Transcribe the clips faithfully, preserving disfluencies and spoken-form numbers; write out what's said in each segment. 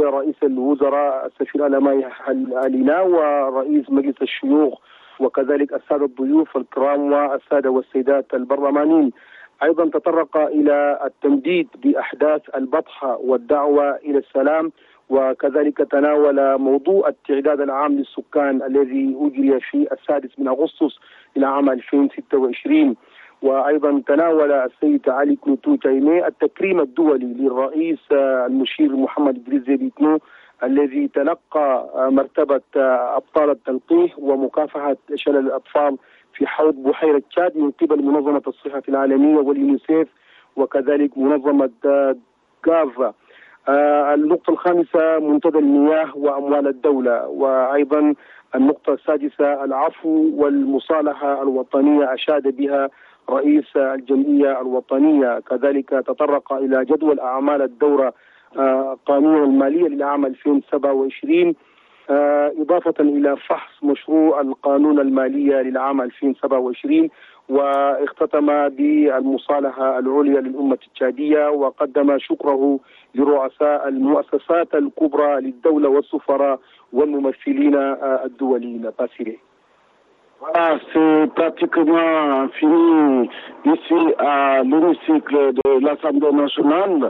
رئيس الوزراء السفير ألماي الينا ورئيس مجلس الشيوخ وكذلك السادة الضيوف الكرام والسادة والسيدات البرلمانيين. أيضا تطرق إلى التمديد بأحداث البطحة والدعوة إلى السلام، وكذلك تناول موضوع التعداد العام للسكان الذي أجري في السادس من أغسطس إلى عام ألفين وستة وعشرين. وأيضا تناول السيد علي كلوتو تايمي التكريم الدولي للرئيس المشير محمد إدريس ديبي إتنو الذي تلقى مرتبة أبطال التلقيح ومكافحة شلل الأطفال في حوض بحيرة تشاد من قبل منظمة الصحة العالمية واليونيسيف وكذلك منظمة غافا. آه النقطة الخامسة منتدى المياه وأموال الدولة، وأيضا النقطة السادسة العفو والمصالحة الوطنية أشاد بها رئيس الجمعية الوطنية. كذلك تطرق إلى جدول أعمال الدورة آه قانون المالية للعام ألفين وسبعة وعشرين، آه إضافة إلى فحص مشروع القانون المالية للعام ألفين وسبعة وعشرين، واختتم بالمصالحة العليا للأمة التشادية وقدم شكره لرؤساء المؤسسات الكبرى للدولة والسفراء والممثلين الدوليين. باسيري. Voilà, c'est pratiquement fini ici à l'hémicycle de l'Assemblée nationale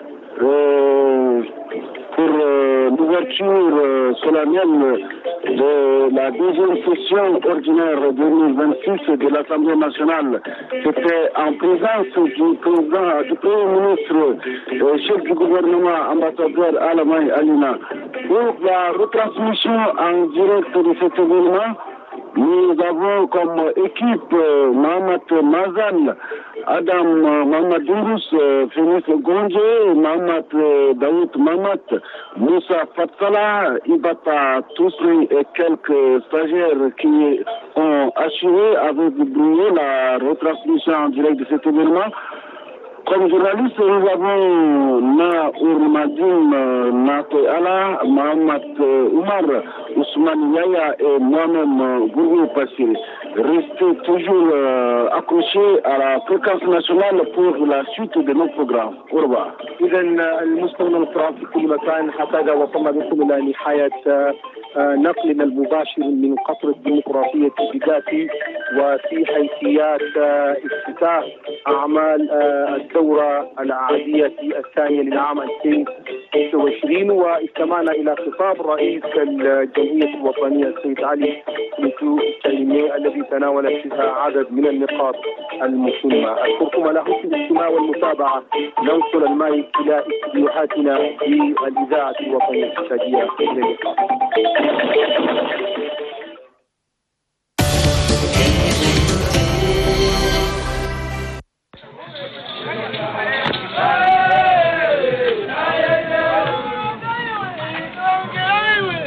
euh, pour euh, l'ouverture euh, solennelle de la deuxième session ordinaire deux mille vingt-six de l'Assemblée nationale. C'était en présence du président, du Premier ministre, euh, chef du gouvernement, ambassadeur Alamay Alina. Pour la retransmission en direct de cet événement, nous avons comme équipe euh, Mohamed Mazan, Adam euh, Mohamed Dourous, euh, Fénis Gondje, Mohamed euh, Daoud Mamat, Moussa Fatsala, Ibata Tousri et quelques stagiaires qui ont assuré avec brillant la retransmission en direct de cet événement. Comme journaliste, nous avons Na Urmadine Nate Ala, Mohamed Oumar, Ousmane Yaya et moi-même Gourou Passiri. Restez toujours euh, accrochés à la fréquence nationale pour la suite de nos programmes. Au revoir. إذا المستمعون الكرام في كل مكان، حتى وصلنا بكم إلى نهاية نقلنا المباشر من قصر الديمقراطية البداتي وفي حيثيات افتتاح أعمال الدورة العادية الثانية للعام ألفين وستة وعشرين، واستمعنا إلى خطاب رئيس الجمعية الوطنية السيد علي كلوتو تايمي الذي تناول فيها عدد من النقاط المهمة. أشكركم على حسن الاستماع والمتابعة. ننقل المايك إلى استديوهاتنا في الإذاعة الوطنية التشادية. إلى اللقاء.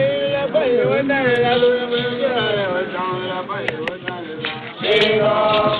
Hey,